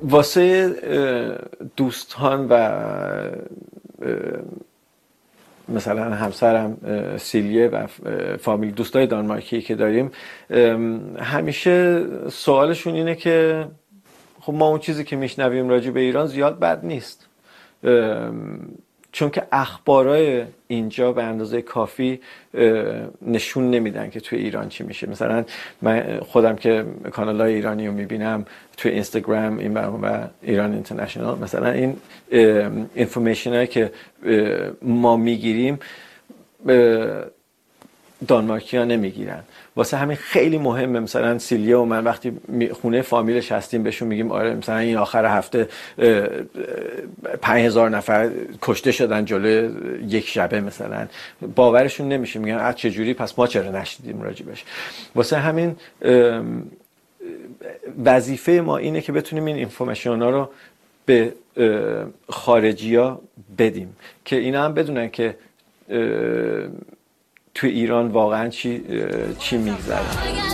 واسه دوستان و مثلا همسرم سیلیه و فامیل دوستای دانمارکی که داریم، همیشه سوالشون اینه که خب ما اون چیزی که میشنویم راجع به ایران زیاد بد نیست، چون که اخبارای اینجا به اندازه کافی نشون نمیدن که توی ایران چی میشه. مثلا من خودم که کانالای ایرانی رو میبینم توی اینستاگرام این و ایران اینترنشنال، مثلا این اینفورمیشن هایی که ما میگیریم دانمارکی ها نمیگیرن. واسه همین خیلی مهمه. مثلا سیلیه و من وقتی خونه فامیلش هستیم بهشون میگیم آره مثلا این آخر هفته 5000 نفر کشته شدن جلوی یک شبه، مثلا باورشون نمیشه، میگن از چه جوری، پس ما چرا نشدیم راجبش. واسه همین وظیفه ما اینه که بتونیم این اینفورمیشن ها رو به خارجی ها بدیم که اینا هم بدونن که تو ایران واقعا چی میگذره.